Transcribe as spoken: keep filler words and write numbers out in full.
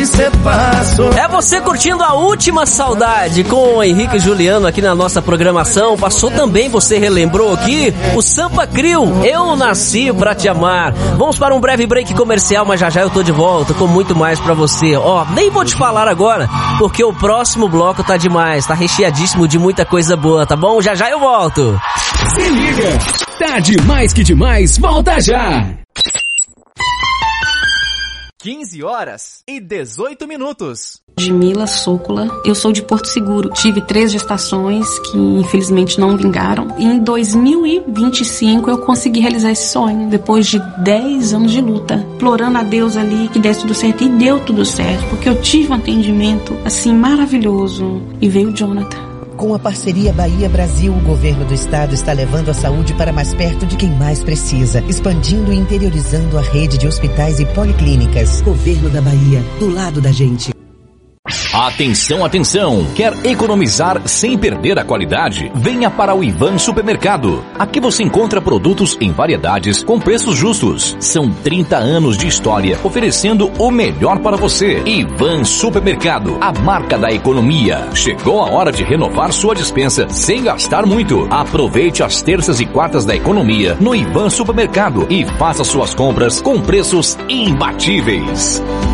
que cê passou. É você curtindo a última saudade com o Henrique e Juliano aqui na nossa programação. Passou também, você relembrou aqui, o Sampa Crio, Eu Nasci Pra Te Amar. Vamos para um breve break comercial, mas já já eu tô de volta com muito mais pra você. Ó, nem vou te falar agora, porque o próximo bloco tá demais, tá recheadíssimo de muita coisa boa, tá bom? Já já eu volto. Se liga, tá demais que demais, volta já! quinze horas e dezoito minutos. Mila Sócola, eu sou de Porto Seguro. Tive três gestações que infelizmente não vingaram. E em dois mil e vinte e cinco eu consegui realizar esse sonho, depois de dez anos de luta, implorando a Deus ali que desse tudo certo, e deu tudo certo, porque eu tive um atendimento assim maravilhoso, e veio o Jonathan. Com a parceria Bahia-Brasil, o governo do estado está levando a saúde para mais perto de quem mais precisa, expandindo e interiorizando a rede de hospitais e policlínicas. Governo da Bahia, do lado da gente. Atenção, atenção! Quer economizar sem perder a qualidade? Venha para o Ivan Supermercado. Aqui você encontra produtos em variedades com preços justos. São trinta anos de história oferecendo o melhor para você. Ivan Supermercado, a marca da economia. Chegou a hora de renovar sua despensa sem gastar muito. Aproveite as terças e quartas da economia no Ivan Supermercado e faça suas compras com preços imbatíveis.